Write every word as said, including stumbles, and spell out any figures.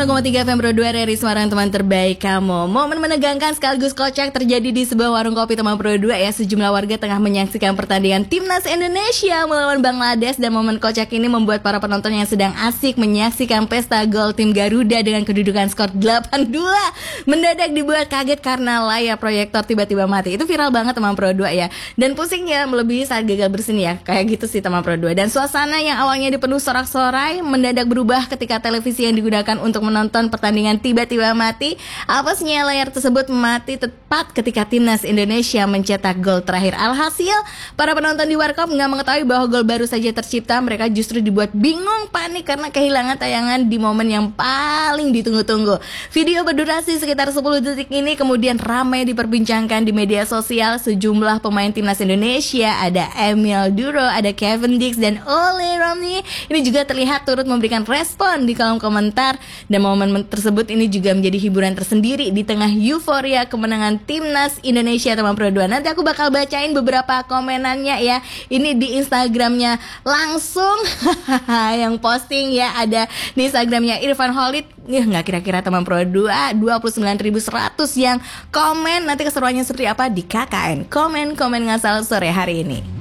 sembilan koma tiga F M Pro dua R R I Semarang, teman terbaik kamu. Momen menegangkan sekaligus kocak terjadi di sebuah warung kopi teman Pro dua ya. Sejumlah warga tengah menyaksikan pertandingan Timnas Indonesia melawan Bangladesh. Dan momen kocak ini membuat para penonton yang sedang asik menyaksikan pesta gol tim Garuda dengan kedudukan skor delapan dua mendadak dibuat kaget karena layar proyektor tiba-tiba mati. Itu viral banget teman Pro dua ya. Dan pusingnya melebihi saat gagal berseni ya. Kayak gitu sih teman Pro dua. Dan suasana yang awalnya dipenuhi sorak-sorai mendadak berubah ketika televisi yang digunakan untuk menonton pertandingan tiba-tiba mati. Apesnya layar tersebut mati tepat ketika Timnas Indonesia mencetak gol terakhir. Alhasil, para penonton di warkop nggak mengetahui bahwa gol baru saja tercipta. Mereka justru dibuat bingung, panik karena kehilangan tayangan di momen yang paling ditunggu-tunggu. Video berdurasi sekitar sepuluh detik ini kemudian ramai diperbincangkan di media sosial. Sejumlah pemain Timnas Indonesia, ada Emil Duro, ada Kevin Dix, dan Ole Romney, ini juga terlihat turut memberikan respon di kolom komentar. Dan momen tersebut ini juga menjadi hiburan tersendiri di tengah euforia kemenangan Timnas Indonesia teman Pro dua. Nanti aku bakal bacain beberapa komenannya ya. Ini di Instagramnya langsung yang posting ya, ada di Instagramnya Irfan Holid. Ya nggak kira-kira teman Pro dua dua puluh sembilan ribu seratus yang komen. Nanti keseruannya seperti apa di K K N Komen Komen Ngasal sore hari ini.